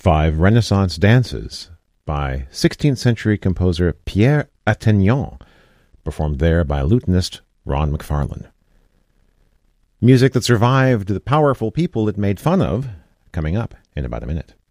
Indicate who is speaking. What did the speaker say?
Speaker 1: 5 Renaissance dances by 16th century composer Pierre Attignan, performed there by lutenist Ron McFarlane. Music that survived the powerful people it made fun of, coming up in about a minute.